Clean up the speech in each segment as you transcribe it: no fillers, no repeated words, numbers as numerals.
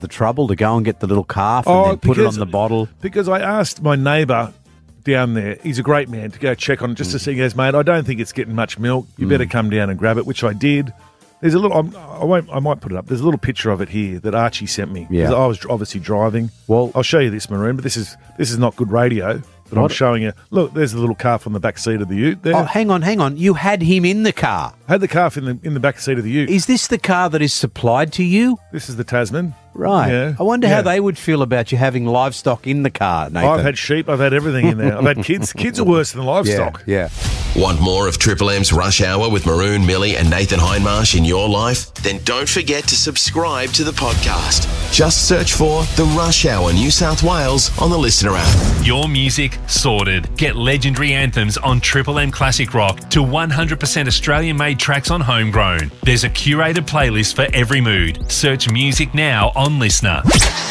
the trouble to go and get the little calf and then put it on the bottle? Because I asked my neighbour down there, he's a great man, to go check on it just to see. He goes, mate, I don't think it's getting much milk. You better come down and grab it, which I did. There's a little, I might put it up. There's a little picture of it here that Archie sent me. Yeah. 'Cause I was obviously driving. Well, I'll show you this, Maroon, but this is not good radio. But I'm showing you. Look, there's the little calf on the back seat of the ute there. Oh, hang on. You had him in the car. I had the calf in the back seat of the ute. Is this the car that is supplied to you? This is the Tasman. Right. Yeah. I wonder how they would feel about you having livestock in the car, Nathan. I've had sheep. I've had everything in there. I've had kids. Kids are worse than livestock. Yeah. Want more of Triple M's Rush Hour with Maroon, Millie and Nathan Hindmarsh in your life? Then don't forget to subscribe to the podcast. Just search for The Rush Hour New South Wales on the Listener app. Your music sorted. Get legendary anthems on Triple M Classic Rock to 100% Australian-made tracks on Homegrown. There's a curated playlist for every mood. Search music now on Listener.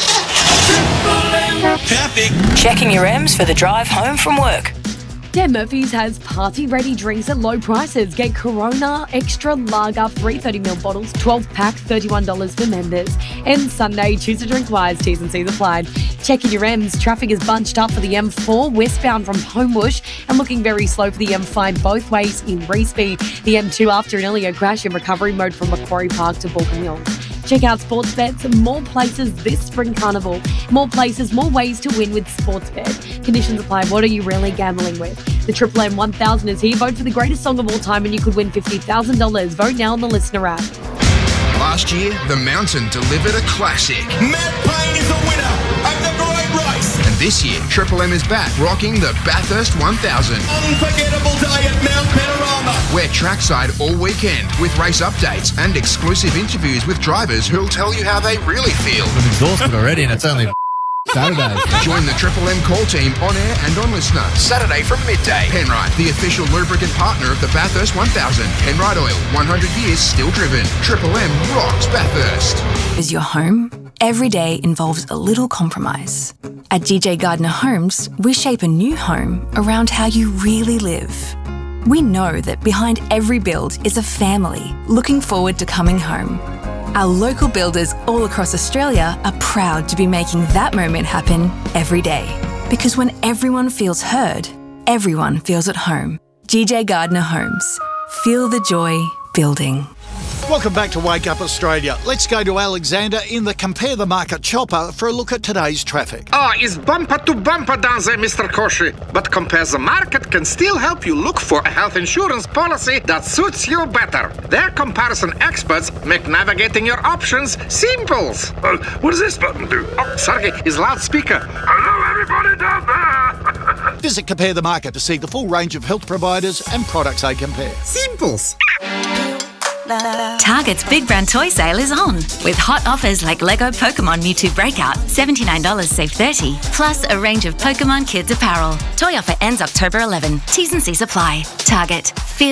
Traffic. Checking your M's for the drive home from work. Dan Murphy's has party-ready drinks at low prices. Get Corona Extra Lager 330ml bottles, 12-pack, $31 for members. And Sunday, choose to drink wise, T's and C's applied. Checking your M's, traffic is bunched up for the M4 westbound from Homebush and looking very slow for the M5 both ways in Revesby. The M2 after an earlier crash in recovery mode from Macquarie Park to Balkan Hills. Check out Sportsbet, more places this spring carnival. More places, more ways to win with Sportsbet. Conditions apply. What are you really gambling with? The Triple M 1000 is here. Vote for the greatest song of all time and you could win $50,000. Vote now on the Listener app. Last year, The Mountain delivered a classic. Matt Payne is the winner of the Great Race. And this year, Triple M is back rocking the Bathurst 1000. Unforgettable day at Mount Panorama. We're trackside all weekend with race updates and exclusive interviews with drivers who'll tell you how they really feel. I'm exhausted already and it's only Saturday. Join the Triple M call team on air and on Listener. Saturday from midday. Penrite, the official lubricant partner of the Bathurst 1000. Penrite Oil, 100 years still driven. Triple M rocks Bathurst. Is your home? Every day involves a little compromise. At GJ Gardner Homes, we shape a new home around how you really live. We know that behind every build is a family looking forward to coming home. Our local builders all across Australia are proud to be making that moment happen every day. Because when everyone feels heard, everyone feels at home. GJ Gardner Homes. Feel the joy building. Welcome back to Wake Up Australia. Let's go to Alexander in the Compare the Market chopper for a look at today's traffic. It's bumper to bumper down there, Mr. Koshi. But Compare the Market can still help you look for a health insurance policy that suits you better. Their comparison experts make navigating your options simple. What does this button do? Oh, sorry, is loudspeaker. Hello, everybody down there. Visit Compare the Market to see the full range of health providers and products they compare. Simples. Target's Big Brand Toy Sale is on, with hot offers like Lego Pokemon Mewtwo Breakout, $79 save $30, plus a range of Pokemon Kids apparel. Toy offer ends October 11. T's and C's apply. Target. Feel